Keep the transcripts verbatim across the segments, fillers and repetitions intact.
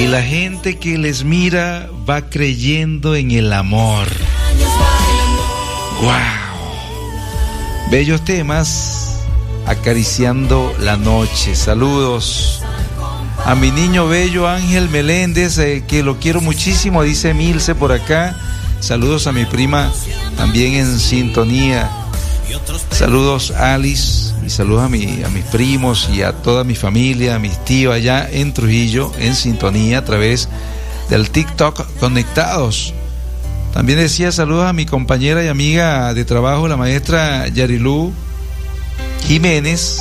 Y la gente que les mira va creyendo en el amor. ¡Wow! Bellos temas, acariciando la noche. Saludos a mi niño bello Ángel Meléndez, eh, que lo quiero muchísimo, dice Milce por acá. Saludos a mi prima, también en sintonía. Saludos Alice, y saludos a, mi, a mis primos y a toda mi familia, a mis tíos allá en Trujillo, en sintonía a través del TikTok conectados. También decía saludos a mi compañera y amiga de trabajo, la maestra Yarilú Jiménez.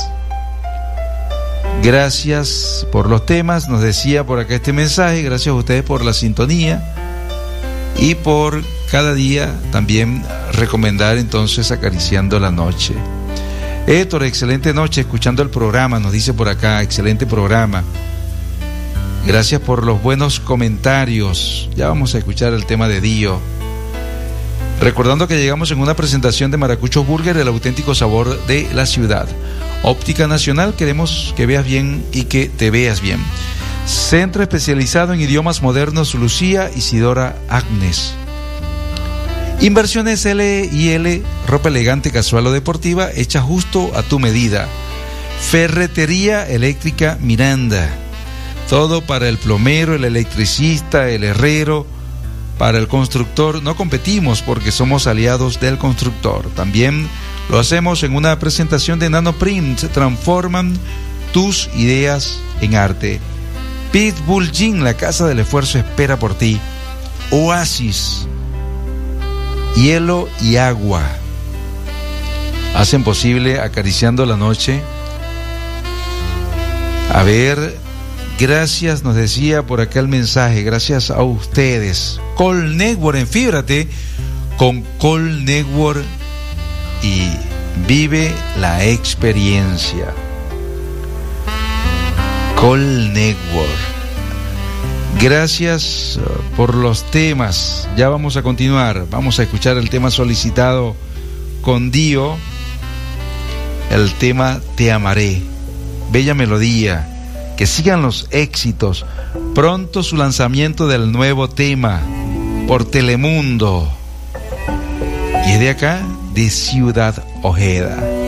Gracias por los temas, nos decía por acá este mensaje. Gracias a ustedes por la sintonía y por cada día también recomendar entonces Acariciando la Noche. Héctor, excelente noche escuchando el programa, nos dice por acá, excelente programa. Gracias por los buenos comentarios. Ya vamos a escuchar el tema de Dio. Recordando que llegamos en una presentación de Maracuchos Burger, el auténtico sabor de la ciudad. Óptica Nacional, queremos que veas bien y que te veas bien. Centro especializado en idiomas modernos, Lucía Isidora Agnes. Inversiones L y L, ropa elegante, casual o deportiva, hecha justo a tu medida. Ferretería Eléctrica Miranda. Todo para el plomero, el electricista, el herrero, para el constructor. No competimos porque somos aliados del constructor. También lo hacemos en una presentación de Nanoprint. Transforman tus ideas en arte. Pitbull Gym, la casa del esfuerzo espera por ti. Oasis, hielo y agua hacen posible Acariciando la Noche. A ver, gracias, nos decía por acá el mensaje, gracias a ustedes. Call Network, enfíbrate con Call Network y vive la experiencia. Call Network. Gracias por los temas. Ya vamos a continuar. Vamos a escuchar el tema solicitado con Dio. El tema Te Amaré. Bella melodía. Que sigan los éxitos. Pronto su lanzamiento del nuevo tema por Telemundo. Y es de acá, de Ciudad Ojeda.